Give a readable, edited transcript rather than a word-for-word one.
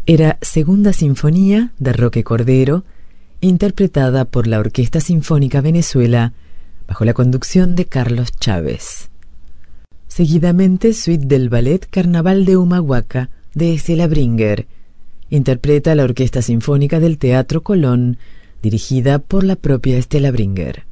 Era Segunda Sinfonía de Roque Cordero, interpretada por la Orquesta Sinfónica Venezuela, bajo la conducción de Carlos Chávez. Seguidamente, suite del ballet Carnaval de Humahuaca, de Estela Bringer. Interpreta la Orquesta Sinfónica del Teatro Colón, dirigida por la propia Estela Bringer.